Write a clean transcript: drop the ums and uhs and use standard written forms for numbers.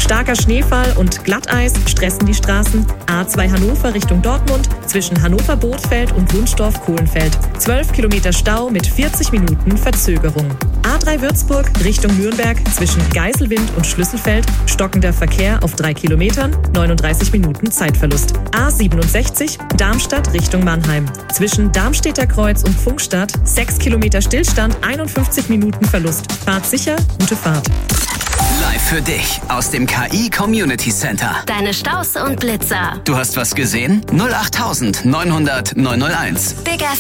Starker Schneefall und Glatteis stressen die Straßen. A2 Hannover Richtung Dortmund zwischen Hannover-Bothfeld und Wunstorf-Kohlenfeld. 12 Kilometer Stau mit 40 Minuten Verzögerung. A3 Würzburg Richtung Nürnberg zwischen Geiselwind und Schlüsselfeld. Stockender Verkehr auf 3 Kilometern, 39 Minuten Zeitverlust. A67 Darmstadt Richtung Mannheim. Zwischen Darmstädter Kreuz und Pfungstadt 6 Kilometer Stillstand, 51 Minuten Verlust. Fahrt sicher, gute Fahrt. Live für dich aus dem KI Community Center. Deine Staus und Blitzer. Du hast was gesehen? 08900 901. Big